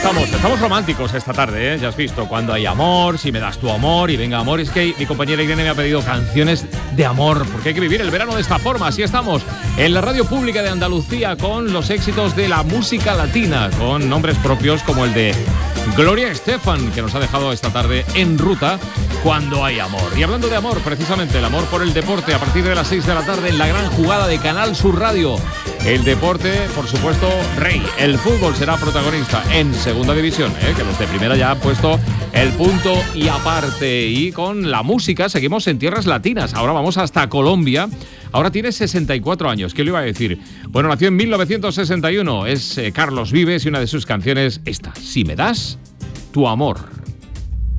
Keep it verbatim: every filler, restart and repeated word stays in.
estamos, estamos románticos esta tarde, ¿eh? Ya has visto, cuando hay amor, si me das tu amor y venga amor. Es que mi compañera Irene me ha pedido canciones de amor, porque hay que vivir el verano de esta forma. Así estamos, en la radio pública de Andalucía, con los éxitos de la música latina, con nombres propios como el de Gloria Estefan, que nos ha dejado esta tarde en ruta, Cuando hay amor. Y hablando de amor, precisamente el amor por el deporte, a partir de las seis de la tarde en la gran jugada de Canal Sur Radio. El deporte, por supuesto, rey. El fútbol será protagonista en segunda división, ¿eh? Que los de primera ya han puesto el punto y aparte. Y con la música seguimos en tierras latinas. Ahora vamos hasta Colombia. Ahora tiene sesenta y cuatro años. ¿Qué le iba a decir? Bueno, nació en mil novecientos sesenta y uno. Es eh, Carlos Vives y una de sus canciones, esta, Si me das tu amor.